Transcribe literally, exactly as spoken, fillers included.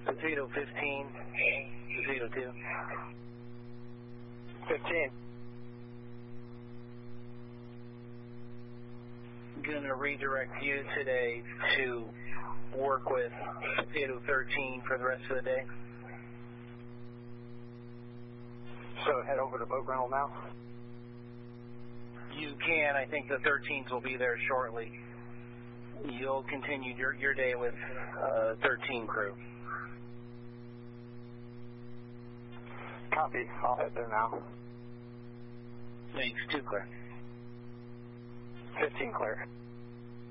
Potato fifteen, Potato two. fifteen. Gonna redirect you today to work with Potato thirteen for the rest of the day. So head over to boat rental now? You can. I think the thirteens will be there shortly. You'll continue your, your day with uh, thirteen crew. Copy. I'll head there now. Thanks. Two clear. fifteen clear.